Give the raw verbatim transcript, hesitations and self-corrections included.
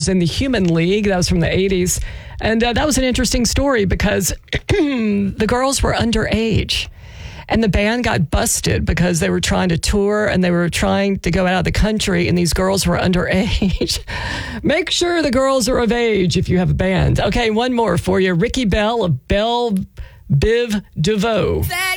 in the Human League. That was from the eighties. And uh, that was an interesting story because the girls were underage. And the band got busted because they were trying to tour and they were trying to go out of the country, and these girls were underage. Make sure the girls are of age if you have a band. Okay, one more for you. Ricky Bell of Belle Biv DeVoe.